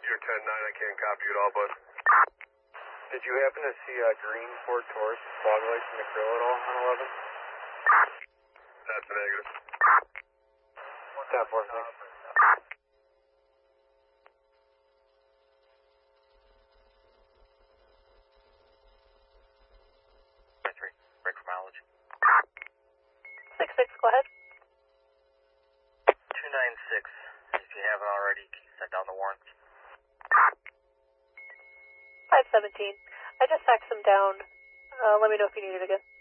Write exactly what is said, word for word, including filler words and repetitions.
You're ten nine, I can't copy you at all, bud. Did you happen to see a green Ford Taurus with fog lights in the grill at all on eleven? That's a negative. ten four, thanks. three, break for mileage. six six, go ahead. two nine six, if you haven't already, can you send down the warrants? five seventeen. I just faxed them down. Uh, let me know if you need it again.